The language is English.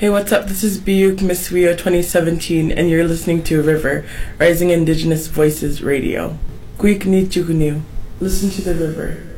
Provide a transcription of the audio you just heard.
Hey, what's up? This is Biyuk Miswio 2017, and you're listening to River, Rising Indigenous Voices Radio. Quick ni chukunu. Listen to the river.